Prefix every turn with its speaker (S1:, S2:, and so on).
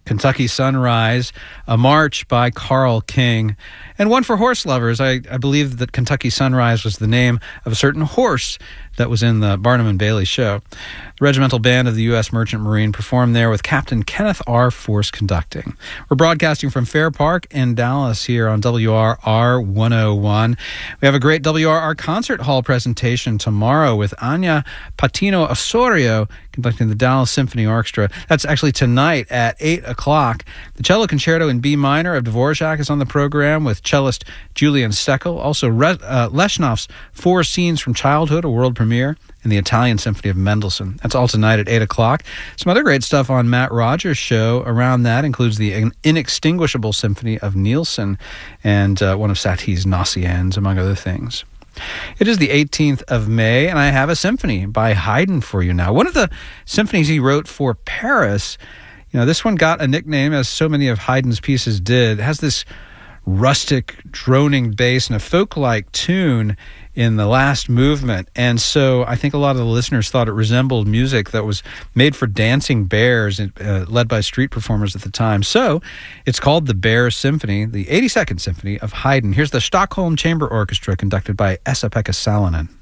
S1: Kentucky Sunrise, a march by Carl King, and one for horse lovers. I believe that Kentucky Sunrise was the name of a certain horse that was in the Barnum and Bailey show. The regimental band of the U.S. Merchant Marine performed there with Captain Kenneth R. Force conducting. We're broadcasting from Fair Park in Dallas here on WRR 101. We have a great WRR Concert Hall presentation tomorrow with Anya Patino Osorio conducting the Dallas Symphony Orchestra. That's actually tonight at 8 o'clock. The Cello Concerto in B minor of Dvorak is on the program with cellist Julian Steckel. Also, Leshnoff's Four Scenes from Childhood, a world premiere, and the Italian Symphony of Mendelssohn. That's all tonight at 8 o'clock. Some other great stuff on Matt Rogers' show around that includes the Inextinguishable Symphony of Nielsen and one of Satie's Gnossiennes, among other things. It is the 18th of May, and I have a symphony by Haydn for you now. One of the symphonies he wrote for Paris, this one got a nickname, as so many of Haydn's pieces did. It has this rustic, droning bass and a folk-like tune in the last movement. And so I think a lot of the listeners thought it resembled music that was made for dancing bears, led by street performers at the time. So it's called the Bear Symphony, the 82nd Symphony of Haydn. Here's the Stockholm Chamber Orchestra conducted by Esa-Pekka Salonen.